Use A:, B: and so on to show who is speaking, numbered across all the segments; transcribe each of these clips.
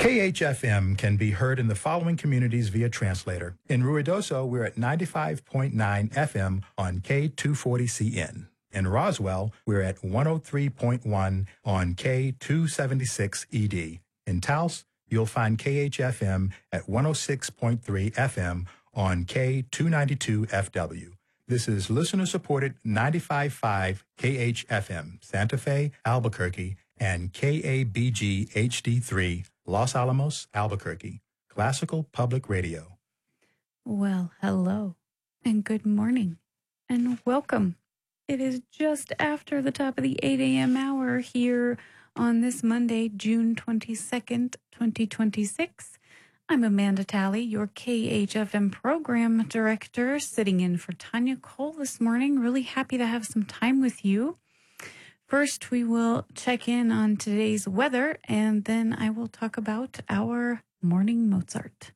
A: KHFM can be heard in the following communities via translator. In Ruidoso, we're at 95.9 FM on K240CN. In Roswell, we're at 103.1 on K276ED. In Taos, you'll find KHFM at 106.3 FM on K292FW. This is listener-supported 95.5 KHFM, Santa Fe, Albuquerque, and KABG HD3, Los Alamos, Albuquerque, Classical Public Radio.
B: Well, hello, and good morning, and welcome. It is just after the top of the 8 a.m. hour here on this Monday, June 22nd, 2026. I'm Amanda Talley, your KHFM program director, sitting in for Tanya Cole this morning. Really happy to have some time with you. First, we will check in on today's weather, and then I will talk about our morning Mozart.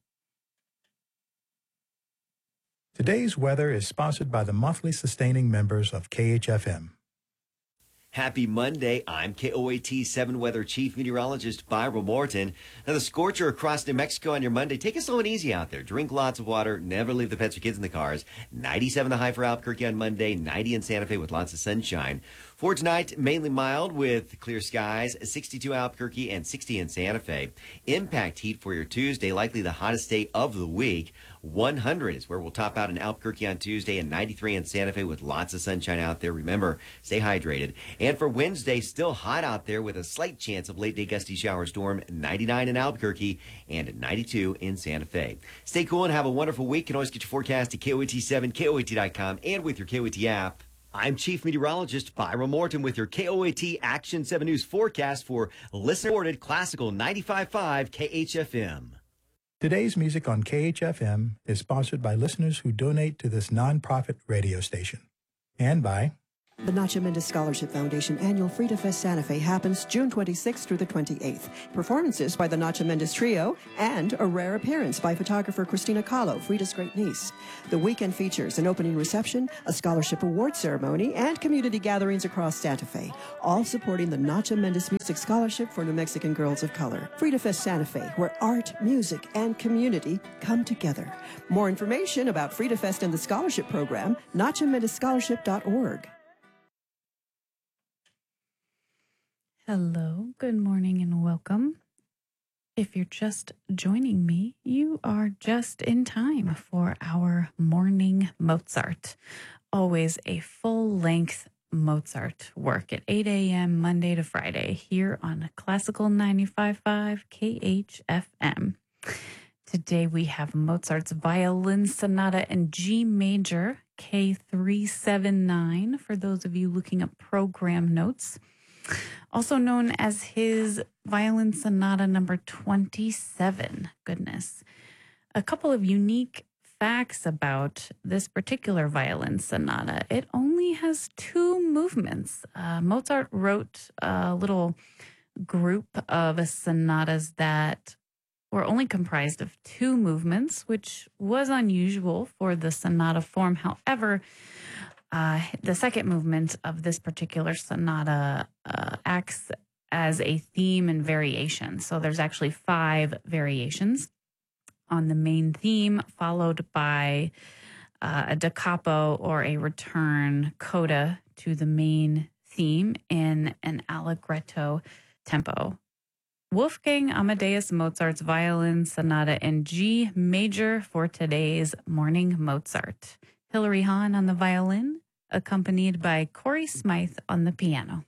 A: Today's weather is sponsored by the monthly sustaining members of KHFM.
C: Happy Monday. I'm KOAT 7 Weather Chief Meteorologist Byron Morton. Now, the scorcher across New Mexico on your Monday. Take it slow and easy out there. Drink lots of water. Never leave the pets or kids in the cars. 97 the high for Albuquerque on Monday. 90 in Santa Fe with lots of sunshine. For tonight, mainly mild with clear skies. 62 Albuquerque and 60 in Santa Fe. Impact heat for your Tuesday. Likely the hottest day of the week. 100 is where we'll top out in Albuquerque on Tuesday, and 93 in Santa Fe with lots of sunshine out there. Remember, stay hydrated. And for Wednesday, still hot out there with a slight chance of late-day gusty shower storm. 99 in Albuquerque and 92 in Santa Fe. Stay cool and have a wonderful week. You can always get your forecast at KOAT7, KOAT.com, and with your KOAT app. I'm Chief Meteorologist Byron Morton with your KOAT Action 7 News forecast for listener-supported Classical 95.5 KHFM.
A: Today's music on KHFM is sponsored by listeners who donate to this nonprofit radio station, and by
D: the Nacho Mendez Scholarship Foundation annual Frida Fest Santa Fe happens June 26th through the 28th. Performances by the Nacho Mendez Trio and a rare appearance by photographer Christina Kahlo, Frida's great niece. The weekend features an opening reception, a scholarship award ceremony, and community gatherings across Santa Fe, all supporting the Nacho Mendez Music Scholarship for New Mexican Girls of Color. Frida Fest Santa Fe, where art, music, and community come together. More information about Frida Fest and the scholarship program, NachoMendezScholarship.org.
B: Hello, good morning, and welcome. If you're just joining me, you are just in time for our morning Mozart. Always a full-length Mozart work at 8 a.m. Monday to Friday here on Classical 95.5 KHFM. Today we have Mozart's Violin Sonata in G major, K379, for those of you looking up program notes. Also known as his Violin Sonata number 27. Goodness. A couple of unique facts about this particular violin sonata. It only has 2 movements. Mozart wrote a little group of sonatas that were only comprised of 2 movements, which was unusual for the sonata form. However, the second movement of this particular sonata acts as a theme and variation. So there's actually 5 variations on the main theme, followed by a da capo or a return coda to the main theme in an allegretto tempo. Wolfgang Amadeus Mozart's Violin Sonata in G major for today's morning Mozart. Hilary Hahn on the violin, accompanied by Corey Smythe on the piano.